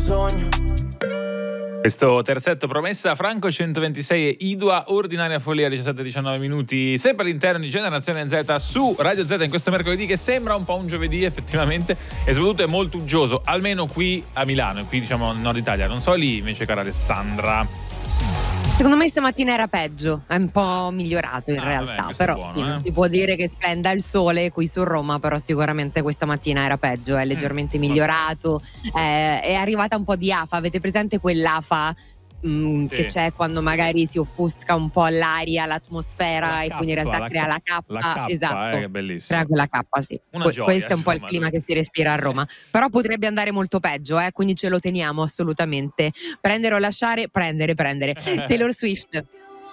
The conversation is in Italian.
sogno. Questo terzetto promessa, Franco 126 e Idua, ordinaria follia 17-19 minuti, sempre all'interno di Generazione Z su Radio Z in questo mercoledì che sembra un po' un giovedì effettivamente e soprattutto è molto uggioso, almeno qui a Milano, qui diciamo in Nord Italia, non so lì invece cara Alessandra. Secondo me stamattina era peggio, è un po' migliorato in realtà, questo è però buono, sì, non si può dire che splenda il sole qui su Roma, però sicuramente questa mattina era peggio, è leggermente migliorato, è arrivata un po' di afa, avete presente quell'afa che c'è quando magari si offusca un po' l'aria, l'atmosfera e quindi in realtà crea la cappa, esatto, che bellissimo. crea quella cappa, sì. Gioia, Questo è un po' il insomma, clima che si respira a Roma, però potrebbe andare molto peggio, quindi ce lo teniamo assolutamente. Prendere o lasciare, prendere. Taylor Swift.